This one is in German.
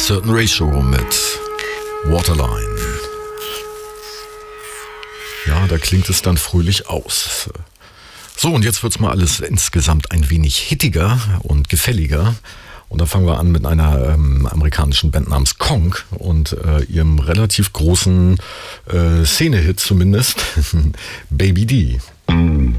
Certain Ratio mit Waterline. Ja, da klingt es dann fröhlich aus. So, und jetzt wird's mal alles insgesamt ein wenig hittiger und gefälliger. Und da fangen wir an mit einer amerikanischen Band namens Kong und ihrem relativ großen Szene-Hit zumindest, Baby D.